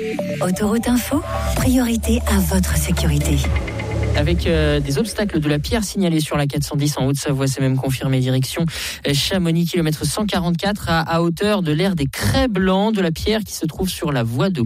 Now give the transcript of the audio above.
Autoroute Info, priorité à votre sécurité. Avec des obstacles de la pierre signalés sur la 410 en Haute-Savoie, c'est même confirmé, direction Chamonix, kilomètre 144 à hauteur de l'aire des Crêts Blancs, de la pierre qui se trouve sur la voie de